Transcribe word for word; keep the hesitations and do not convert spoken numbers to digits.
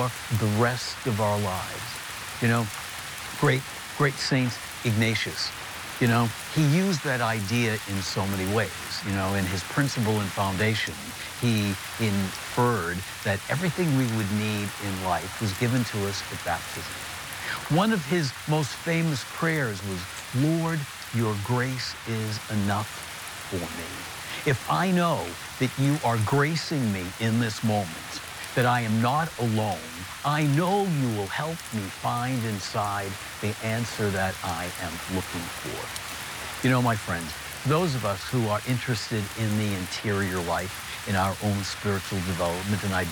for the rest of our lives. You know, great, great Saint Ignatius, you know, he used that idea in so many ways. You know, in his Principle and Foundation, he inferred that everything we would need in life was given to us at baptism. One of his most famous prayers was, Lord, your grace is enough for me. If I know that you are gracing me in this moment, that I am not alone, I know you will help me find inside the answer that I am looking for. You know, my friends, those of us who are interested in the interior life, in our own spiritual development, and I